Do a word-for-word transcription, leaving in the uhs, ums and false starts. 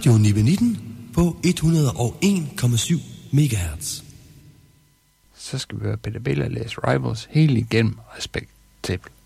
Radio nitten nitten på et hundrede og en komma syv megahertz. Så skal vi høre Peter Bella læse Rivals helt igennem respektabelt.